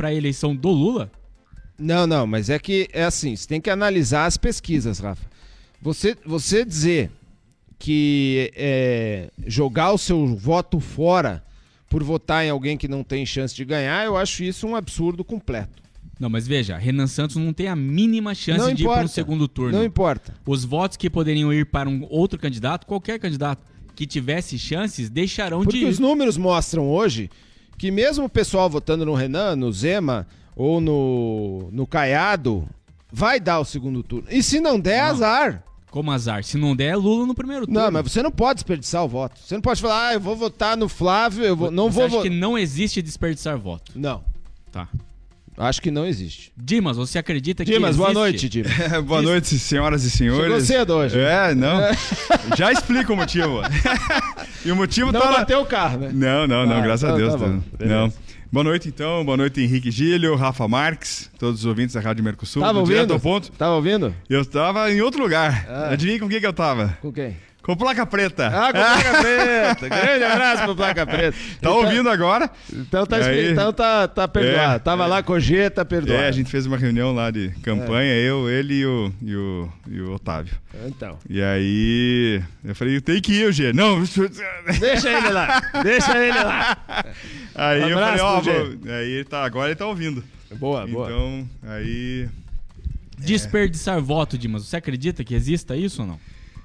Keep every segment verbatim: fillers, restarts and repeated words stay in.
para a eleição do Lula? Não, não, mas é que é assim, você tem que analisar as pesquisas, Rafa. Você, você dizer que é, jogar o seu voto fora por votar em alguém que não tem chance de ganhar, eu acho isso um absurdo completo. Não, mas veja, Renan Santos não tem a mínima chance Não de importa, ir para um segundo turno. Não importa. Os votos que poderiam ir para um outro candidato, qualquer candidato que tivesse chances, deixarão Porque de ir. os números mostram hoje que mesmo o pessoal votando no Renan, no Zema ou no, no Caiado, vai dar o segundo turno. E se não der, Não. azar. Como azar. Se não der, é Lula no primeiro turno. Não, mas você não pode desperdiçar o voto. Você não pode falar, ah, eu vou votar no Flávio, eu vou, não Você vou acha votar. que não existe desperdiçar voto? Não, Tá. acho que não existe. Dimas, você acredita que Dimas, existe? boa noite, Dimas. Boa Diz- noite, senhoras e senhores. Chegou cedo hoje. É, não. Já explico o motivo. E o motivo Não tá na... bateu o carro, né? Não, não, não, Ah, graças então a Deus. tá tá- bom, beleza. não. Boa noite, então. Boa noite, Henrique Gílio, Rafa Marques, todos os ouvintes da Rádio Mercosul. Tava do Direto ouvindo? ao Ponto. Tava ouvindo? Eu tava em outro lugar. Ah. Adivinha com quem que eu tava? Com quem? Com placa preta. Ah, com Placa Preta. Grande abraço pro Placa Preta. Tá ouvindo agora? Então tá, E aí? então tá, tá perdoado. É, Tava é. lá, Cogeta, perdoado. É, a gente fez uma reunião lá de campanha, eu, ele e o, e o, e o Otávio. Então. E aí, eu falei, tem que ir, G. Não, Deixa ele lá. Deixa ele lá. aí Um eu falei, abraço ó, pro vou... aí ele tá, agora ele tá ouvindo. Boa, boa. Então, aí... Desperdiçar voto, Dimas. Você acredita que exista isso ou não?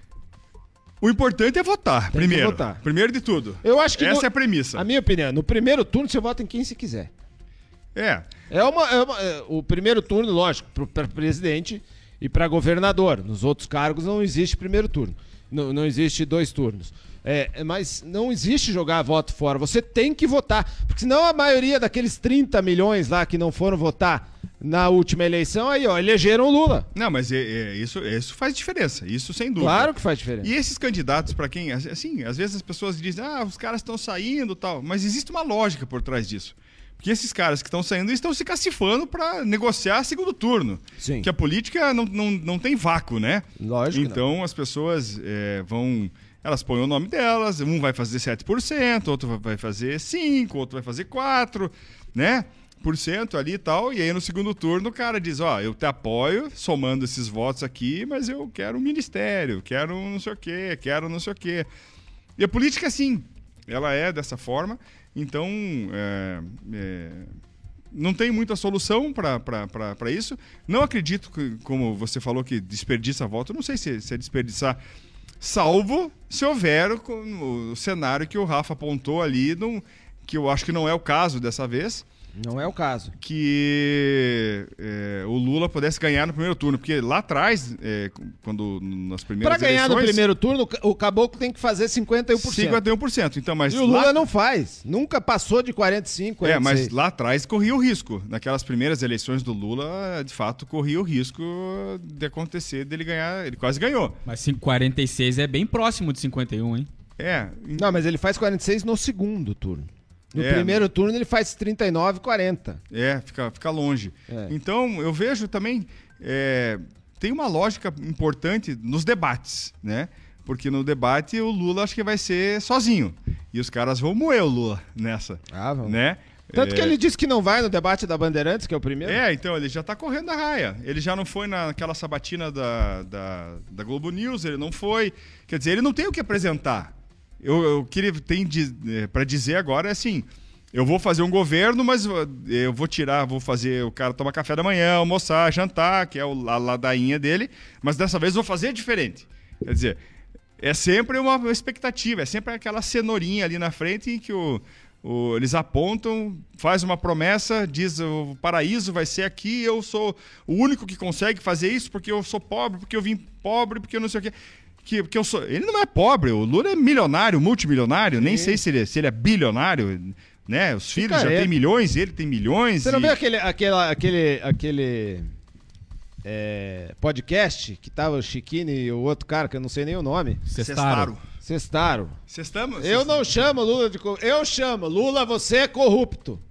O importante é votar, que primeiro. votar. Primeiro de tudo. Eu acho que Essa no- é a premissa. A minha opinião, no primeiro turno você vota em quem você quiser. É, É uma, é uma- é, o primeiro turno, lógico, para presidente e para governador. Nos outros cargos não existe primeiro turno. Não, não existe dois turnos. É, é, mas não existe jogar voto fora. Você tem que votar. Porque senão a maioria daqueles trinta milhões lá que não foram votar na última eleição, aí, ó, elegeram o Lula. não, mas é- é, isso, isso faz diferença, isso sem dúvida. Claro que faz diferença. E esses candidatos, pra quem, assim, às vezes as pessoas dizem, ah, os caras estão saindo e tal, mas existe uma lógica por trás disso. Porque esses caras que estão saindo estão se cacifando pra negociar segundo turno. Sim. Que a política não, não, não tem vácuo, né? Lógico que Então as pessoas é, vão... Elas põem o nome delas, um vai fazer sete por cento, outro vai fazer cinco por cento, outro vai fazer quatro por cento, né? Por cento ali e tal, e aí no segundo turno o cara diz, ó, eu te apoio somando esses votos aqui, mas eu quero um ministério, quero um não sei o quê, quero não sei o quê. E a política, assim, ela é dessa forma, então é, é, não tem muita solução para isso. Não acredito que, como você falou, que desperdiça voto, eu não sei se, se é desperdiçar, salvo se houver o, o cenário que o Rafa apontou ali, num, que eu acho que não é o caso dessa vez, Não é o caso. que é, o Lula pudesse ganhar no primeiro turno, porque lá atrás, é, quando nas primeiras Para ganhar no eleições, primeiro turno, o caboclo tem que fazer cinquenta e um por cento. cinquenta e um por cento. Então, mas E o Lula lá, não faz. Nunca passou de quarenta e cinco, é, quarenta e mas seis. lá atrás corria o risco. Naquelas primeiras eleições do Lula, de fato, corria o risco de acontecer dele ganhar. Ele quase ganhou. Mas quarenta e seis é bem próximo de cinquenta e um, hein? É, Não, mas ele faz quarenta e seis no segundo turno. No É. primeiro turno ele faz trinta e nove, quarenta. É, fica, fica longe. É. Então, eu vejo também. é, tem uma lógica importante nos debates, né? Porque no debate o Lula acho que vai ser sozinho. E os caras vão moer o Lula nessa. Ah, vamos. Né? Tanto É, que ele disse que não vai no debate da Bandeirantes, que é o primeiro. É, então, ele já tá correndo a raia. Ele já não foi naquela sabatina da, da, da Globo News, ele não foi. Quer dizer, ele não tem o que apresentar. Eu, eu queria tem é, para dizer agora é assim, eu vou fazer um governo, mas eu vou tirar, vou fazer o cara tomar café da manhã, almoçar, jantar, que é o- a ladainha dele, mas dessa vez eu vou fazer diferente. Quer dizer, é sempre uma expectativa, é sempre aquela cenourinha ali na frente em que o, o- eles apontam, faz uma promessa, diz o paraíso vai ser aqui, eu sou o único que consegue fazer isso porque eu sou pobre, porque eu vim pobre, porque eu não sei o quê. Que, que eu sou... Ele não é pobre, o Lula é milionário, multimilionário, nem sei se ele, se ele é bilionário, né? Os filhos já Picareta. têm milhões, ele tem milhões. Você não e- viu aquele, aquela, aquele, aquele é, podcast que tava o Chiquini e o outro cara, que eu não sei nem o nome? Cestaro. Cestaro. Cestamos? Eu não chamo Lula de corrupto. Eu chamo. Lula, você é corrupto.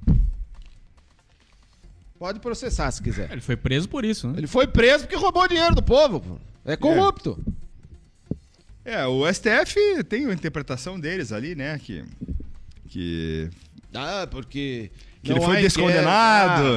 Pode processar se quiser. Ele foi preso por isso, né? Ele foi preso porque roubou dinheiro do povo. Pô. É corrupto. É, o S T F tem a interpretação deles ali, né? Que, que, Ah, porque... que ele não foi há descondenado. inquérito. Ah,